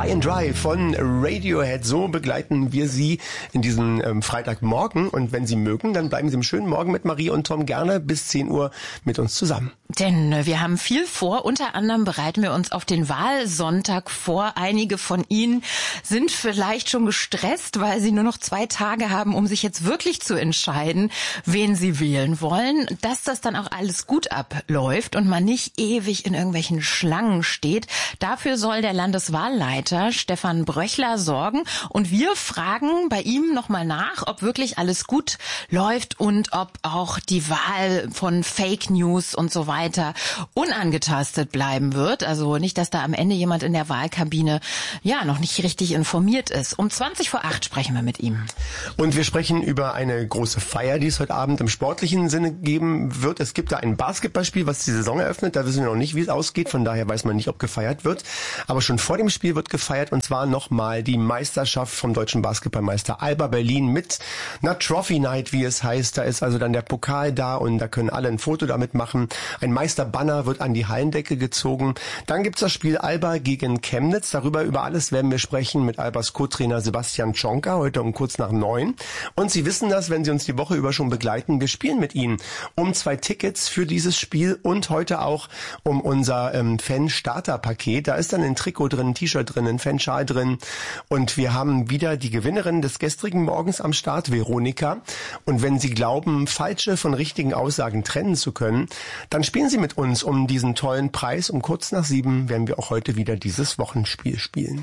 High and Dry von Radiohead. So begleiten wir Sie in diesen Freitagmorgen. Und wenn Sie mögen, dann bleiben Sie im schönen Morgen mit Marie und Tom gerne bis 10 Uhr mit uns zusammen. Denn wir haben viel vor. Unter anderem bereiten wir uns auf den Wahlsonntag vor. Einige von Ihnen sind vielleicht schon gestresst, weil sie nur noch 2 Tage haben, um sich jetzt wirklich zu entscheiden, wen sie wählen wollen. Dass das dann auch alles gut abläuft und man nicht ewig in irgendwelchen Schlangen steht. Dafür soll der Landeswahlleiter Stefan Bröchler sorgen. Und wir fragen bei ihm nochmal nach, ob wirklich alles gut läuft und ob auch die Wahl von Fake News und so weiter unangetastet bleiben wird. Also nicht, dass da am Ende jemand in der Wahlkabine noch nicht richtig informiert ist. Um 7:20 sprechen wir mit ihm. Und wir sprechen über eine große Feier, die es heute Abend im sportlichen Sinne geben wird. Es gibt da ein Basketballspiel, was die Saison eröffnet. Da wissen wir noch nicht, wie es ausgeht. Von daher weiß man nicht, ob gefeiert wird. Aber schon vor dem Spiel wird gefeiert, und zwar nochmal die Meisterschaft vom deutschen Basketballmeister Alba Berlin mit einer Trophy Night, wie es heißt. Da ist also dann der Pokal da und da können alle ein Foto damit machen. Ein Meisterbanner wird an die Hallendecke gezogen. Dann gibt's das Spiel Alba gegen Chemnitz. Über alles werden wir sprechen mit Albas Co-Trainer Sebastian Tschonka heute um kurz nach 9. Und Sie wissen das, wenn Sie uns die Woche über schon begleiten. Wir spielen mit Ihnen um 2 Tickets für dieses Spiel und heute auch um unser Fan-Starter-Paket. Da ist dann ein Trikot drin, ein T-Shirt drin, ein Fanschal drin. Und wir haben wieder die Gewinnerin des gestrigen Morgens am Start, Veronika. Und wenn Sie glauben, falsche von richtigen Aussagen trennen zu können, dann spielen Sie mit uns um diesen tollen Preis. Um kurz nach 7 werden wir auch heute wieder dieses Wochenspiel spielen.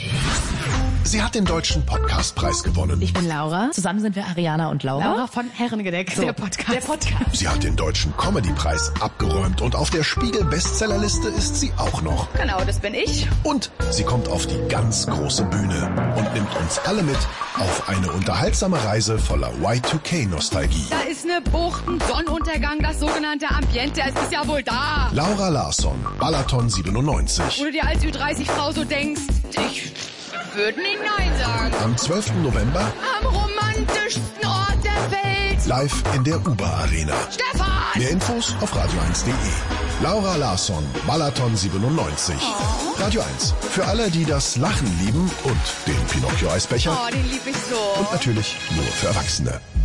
Sie hat den Deutschen Podcastpreis gewonnen. Ich bin Laura. Zusammen sind wir Ariana und Laura. Laura von Herrengedeck, so, der Podcast. Sie hat den Deutschen Comedypreis abgeräumt und auf der Spiegel-Bestsellerliste ist sie auch noch. Genau, das bin ich. Und sie kommt auf die ganz große Bühne und nimmt uns alle mit auf eine unterhaltsame Reise voller Y2K-Nostalgie. Da ist eine Bucht, ein Sonnenuntergang, das sogenannte Ambiente, es ist ja wohl da. Laura Larsson, Balaton 97. Wo du dir als Ü30-Frau so denkst, ich würde nicht Nein sagen. Am 12. November am romantischsten Ort der Welt. Live in der Uber Arena. Stefan! Mehr Infos auf radio1.de. Laura Larsson, Balaton 97. Oh. Radio 1. Für alle, die das Lachen lieben und den Pinocchio-Eisbecher. Oh, den lieb ich so. Und natürlich nur für Erwachsene.